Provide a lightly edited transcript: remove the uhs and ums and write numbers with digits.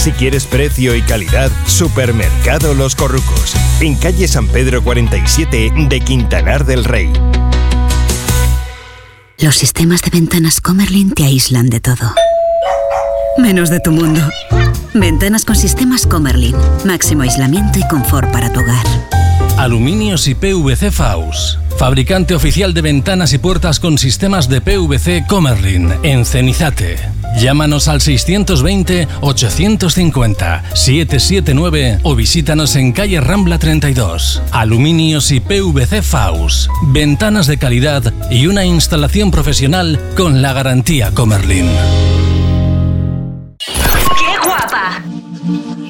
Si quieres precio y calidad, Supermercado Los Corrucos, en calle San Pedro 47 de Quintanar del Rey. Los sistemas de ventanas Comerlin te aíslan de todo, menos de tu mundo. Ventanas con sistemas Comerlin. Máximo aislamiento y confort para tu hogar. Aluminios y PVC Faus. Fabricante oficial de ventanas y puertas con sistemas de PVC Comerlin, en Cenizate. Llámanos al 620-850-779 o visítanos en calle Rambla 32. Aluminios y PVC Faus. Ventanas de calidad y una instalación profesional con la garantía Comerlin.